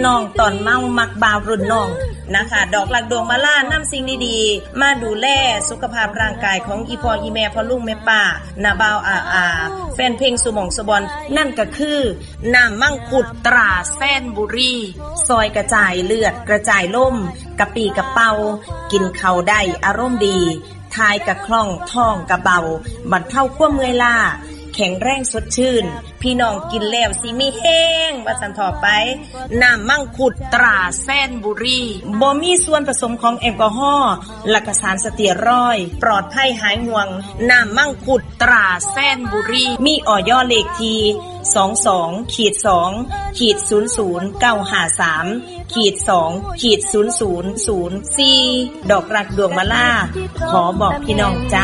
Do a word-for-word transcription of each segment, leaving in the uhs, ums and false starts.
น้องตอนเมามักบาวรุ่นน้องนะคะดอกหลักดวงมาล่านำสิ่งดีๆมาดูแลสุขภาพร่างกายของอีพ่ออีแม่พ่อลุงแม่ป้านาบาวอาอาแฟนเพลงสุหม่องสุบอนนั่นก็คือน้ำมังคุดตราแซนบุรีซอยกระจายเลือดกระจายล่มกะปีกะเป่ากินข้าวได้อารมณ์ดีทายกะคล่องท้องกะเบาบรรเทาความเมื่อยล้าแข็งแรงสดชื่นพี่น้องกินแล้วสิมีแห้งว่าสันต่อไปน้ำมังคุดตราแซนบุรีบ่มีส่วนผสมของแอลกอฮอล์และก็สารสเตียรอยด์ปลอดภัยหายห่วงน้ำมังคุดตราแซนบุรีมีออยเลขที่สองสองขีดสองขีดศูนย์ศูนย์เก้าห้าสามขีดสองขีดศูนย์ศูนย์ศูนย์สี่ดอกรักดวงมาล่าขอบอกพี่น้องจ้า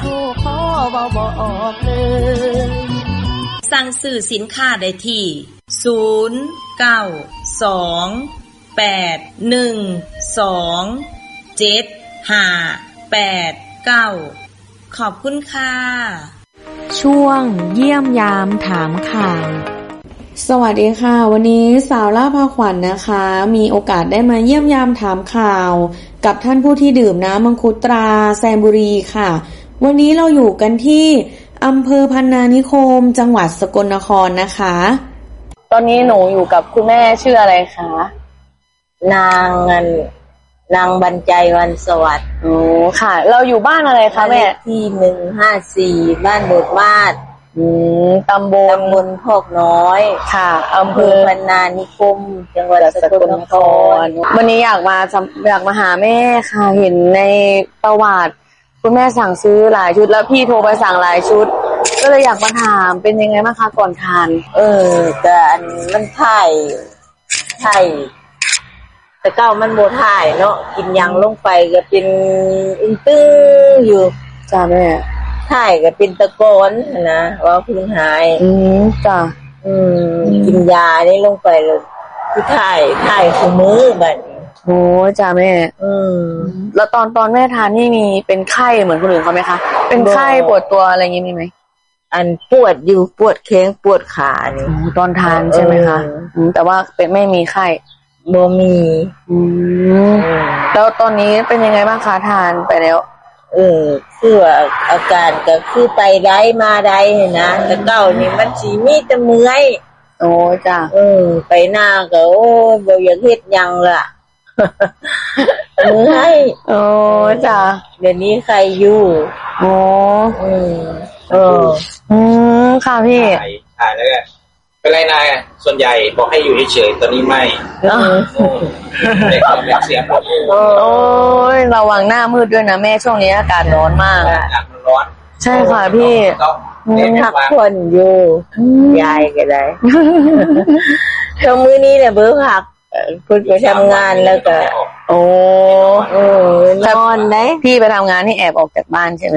สั่งซื้อสินค้าได้ที่ศูนย์เก้าสองแปดหนึ่งสองเจ็ดห้าแปดเก้าขอบคุณค่ะช่วงเยี่ยมยามถามข่าวสวัสดีค่ะวันนี้สาวล่าพาขวัญ น, นะคะมีโอกาสได้มาเยี่ยมยามถามข่าวกับท่านผู้ที่ดื่มน้ำมังคุดตราแซนบุรีค่ะวันนี้เราอยู่กันที่อำเภอพันนานิคมจังหวัดสกลนครนะคะตอนนี้หนูอยู่กับคุณแม่ชื่ออะไรคะนางเงินนางบรรจัยวันสวัสดิ์โอ้ค่ะเราอยู่บ้านอะไรคะแม่ที่หนึ่งห้าสี่บ้านโบดมาศอืมตำบลตำบลพอกน้อยค่ะอำเภอพันนานิคมจังหวัดสกลนครวันนี้อยากมาอยากมาหาแม่ค่ะเห็นในประวัติคุณแม่สั่งซื้อหลายชุดแล้วพี่โทรไปสั่งหลายชุดก็เลยอยากมาถามเป็นยังไงบ้างคะก่อนทานเออแต่อันมันถ่ายถ่ายแต่เก้ามันโบถ่ายเนาะกินยังลงไปก็เป็นอึ้งตื้ออยู่จ้าแม่ถ่ายก็เป็นตะโกนนะว่าเพิ่งหายอืมจ้าอืมกินยาได้ลงไปเลยคือถ่ายถ่ายคู่มือแบบโอ้จ้าแม่อืมแล้วตอนตอนแม่ทานนี่มีเป็นไข้เหมือนคนอื่นเขาไหมคะเป็นไข้ปวดตัวอะไรอย่างงี้มีไหมอันปวดอยู่ปวดแข้งปวดขานี่ตอนทานใช่ไหมคะแต่ว่าเป็นไม่มีไข้บ่มีอืมแล้วตอนนี้เป็นยังไงบ้างคะทานไปแล้วเออคือว่าอาการก็คือไปได้มาได้นะแต่เก้านี่มันสิมีแต่เมื่อยโอ้จ้ะเออไปหน้าก็โอ้บ่อยากเฮ็ดหยังล่ะเมื่อยโอ้จ้ะเดี๋ยวนี้ใครอยู่โอ้อืมเอออืมค่ะพี่ถ่ายแล้วก็เป็นไรนายส่วนใหญ่บอกให้อยู่เฉยๆตอนนี้ไม่เด็กเด็กเสียหมดโอ้ยระวังหน้ามืดด้วยนะแม่ช่วงนี้อากาศร้อนมากอากาศมันร้อนใช่ค่ะพี่พักผ่อนอยู่ยายก็ได้ช่วงมื้อนี้เนี่ยเบิ่งพักคุณไปทำงานแล้วก็โอ้เออนอนได้พี่ไปทำงานนี่แอบออกจากบ้านใช่ไหม